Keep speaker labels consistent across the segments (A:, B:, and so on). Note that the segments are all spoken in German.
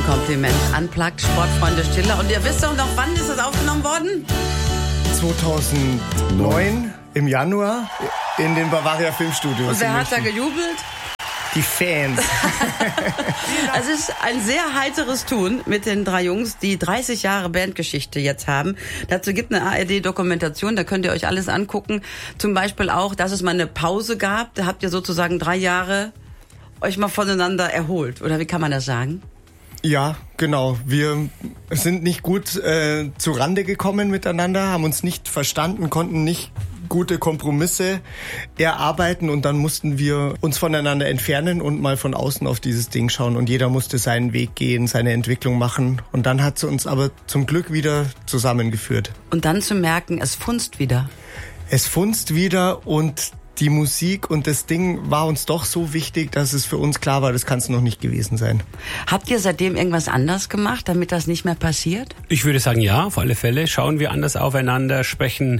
A: Kompliment. Unplugged, Sportfreunde Stiller. Und ihr wisst doch noch, wann ist das aufgenommen worden?
B: 2009 im Januar in den Bavaria Filmstudios.
A: Und wer hat da gejubelt?
B: Die Fans.
A: Also es ist ein sehr heiteres Tun mit den drei Jungs, die 30 Jahre Bandgeschichte jetzt haben. Dazu gibt eine ARD-Dokumentation, da könnt ihr euch alles angucken. Zum Beispiel auch, dass es mal eine Pause gab. Da habt ihr sozusagen 3 Jahre euch mal voneinander erholt. Oder wie kann man das sagen?
B: Ja, genau. Wir sind nicht gut zu Rande gekommen miteinander, haben uns nicht verstanden, konnten nicht gute Kompromisse erarbeiten und dann mussten wir uns voneinander entfernen und mal von außen auf dieses Ding schauen und jeder musste seinen Weg gehen, seine Entwicklung machen und dann hat es uns aber zum Glück wieder zusammengeführt.
A: Und dann zu merken, es funzt wieder.
B: Es funzt wieder und die Musik und das Ding war uns doch so wichtig, dass es für uns klar war, das kann es noch nicht gewesen sein.
A: Habt ihr seitdem irgendwas anders gemacht, damit das nicht mehr passiert?
C: Ich würde sagen, ja, auf alle Fälle. Schauen wir anders aufeinander, sprechen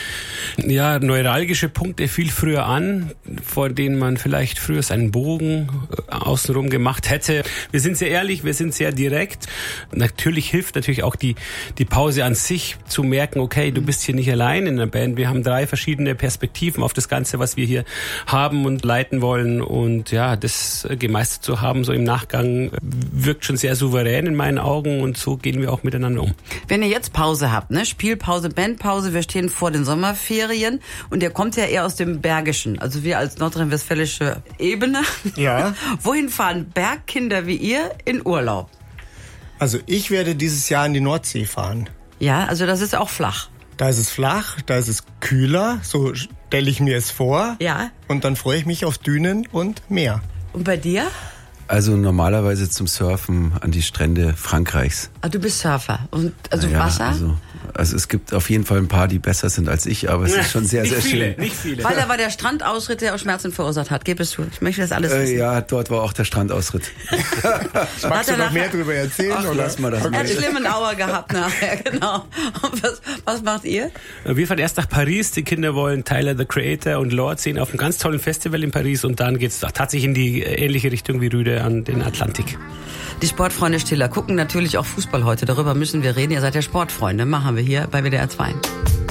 C: neuralgische Punkte viel früher an, vor denen man vielleicht früher seinen Bogen außenrum gemacht hätte. Wir sind sehr ehrlich, wir sind sehr direkt. Natürlich hilft auch die Pause an sich zu merken, okay, du bist hier nicht allein in der Band. Wir haben 3 verschiedene Perspektiven auf das Ganze, was wir hier haben und leiten wollen. Und ja, das gemeistert zu haben, so im Nachgang, wirkt schon sehr souverän in meinen Augen und so gehen wir auch miteinander um.
A: Wenn ihr jetzt Pause habt, ne, Spielpause, Bandpause, wir stehen vor den Sommerferien und ihr kommt ja eher aus dem Bergischen, also wir als nordrhein-westfälische Ebene.
B: Ja.
A: Wohin fahren Bergkinder wie ihr in Urlaub?
B: Also ich werde dieses Jahr in die Nordsee fahren.
A: Ja, also das ist auch flach.
B: Da ist es flach, da ist es kühler, so stelle ich mir es vor.
A: Ja.
B: Und dann freue ich mich auf Dünen und Meer.
A: Und bei dir?
D: Also normalerweise zum Surfen an die Strände Frankreichs.
A: Ah, du bist Surfer. Und also
D: naja,
A: Wasser?
D: Also es gibt auf jeden Fall ein paar, die besser sind als ich, aber es ist schon sehr, sehr schön.
C: Nicht viele.
A: Weil da war der Strandausritt, der auch Schmerzen verursacht hat. Gib es zu. Ich möchte das alles wissen.
D: Ja, dort war auch der Strandausritt.
B: Magst du noch mehr darüber erzählen?
D: Ach, lass mal das.
A: Er hat schlimmen Auer gehabt nachher, genau. Und was macht ihr?
C: Wir fahren erst nach Paris. Die Kinder wollen Tyler, the Creator und Lord sehen auf einem ganz tollen Festival in Paris und dann geht's tatsächlich in die ähnliche Richtung wie Rüde an den Atlantik.
A: Die Sportfreunde Stiller gucken natürlich auch Fußball heute. Darüber müssen wir reden. Ihr seid ja Sportfreunde. Machen wir hier bei WDR 2.